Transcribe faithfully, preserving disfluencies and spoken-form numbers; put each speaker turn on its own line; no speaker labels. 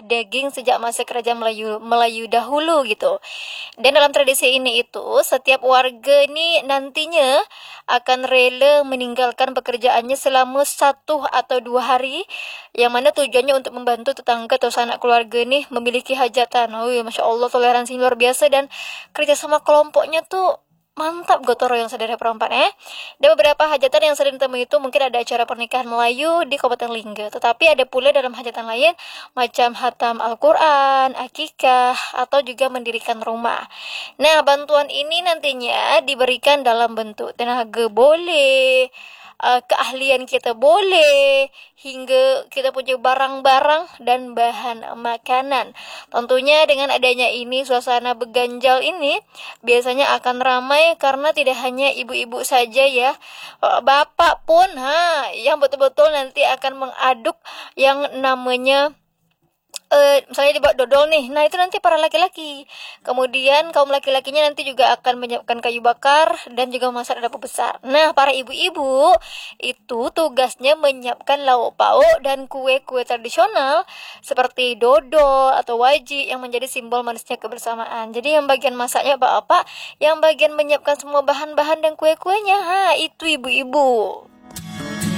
daging sejak masa kerajaan Melayu Melayu dahulu gitu. Dan dalam tradisi ini itu setiap warga ni nantinya akan rela meninggalkan pekerjaannya selama satu atau dua hari, yang mana tujuannya untuk membantu tetangga atau sanak keluarga ni memiliki hajatan. Oh, Masya Allah, toleransi luar biasa dan kerjasama kelompoknya tuh mantap gotong royong saudara perempuan eh. Dan beberapa hajatan yang sering ditemui itu mungkin ada acara pernikahan Melayu di Kabupaten Lingga. Tetapi ada pula dalam hajatan lain macam hatam Al-Quran, akikah, atau juga mendirikan rumah. Nah, bantuan ini nantinya diberikan dalam bentuk tenaga boleh, Uh, keahlian kita boleh, hingga kita punya barang-barang dan bahan makanan. Tentunya dengan adanya ini, suasana berganjal ini biasanya akan ramai karena tidak hanya ibu-ibu saja ya, uh, bapak pun ha yang betul-betul nanti akan mengaduk yang namanya Uh, misalnya dibuat dodol nih, nah itu nanti para laki-laki. Kemudian kaum laki-lakinya nanti juga akan menyiapkan kayu bakar dan juga memasak dapur besar. Nah, para ibu-ibu itu tugasnya menyiapkan lauk pauk dan kue-kue tradisional seperti dodol atau wajik yang menjadi simbol manisnya kebersamaan. Jadi yang bagian masaknya bapak, yang bagian menyiapkan semua bahan-bahan dan kue-kuenya, ha itu ibu-ibu.